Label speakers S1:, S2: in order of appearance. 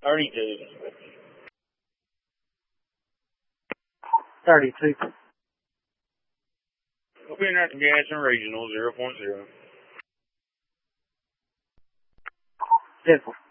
S1: 32.
S2: 32.
S1: Open at the Gadsden Regional 0.0.
S2: 10-4.